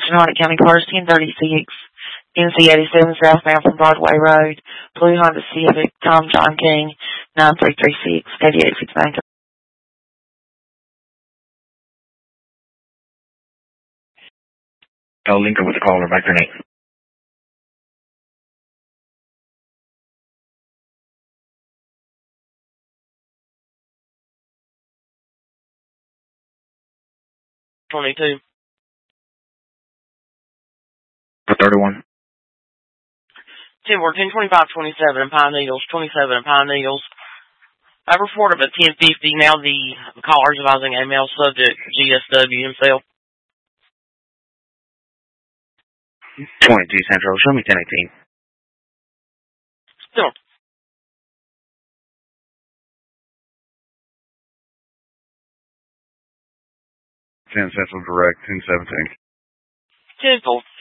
Chenandoah County Cars 1036, NC 87 southbound from Broadway Road, Blue Honda Civic, Tom John King, 9336, KD869. Lincoln with the caller, back your name. For 31. 10-25-27 in Pine Needles, 27 in Pine Needles. I reported at 10:50. Now the caller is advising a male subject, GSW himself. 22 Central. Show me 1018. Sure. 10 Central direct, 1017. 10-4.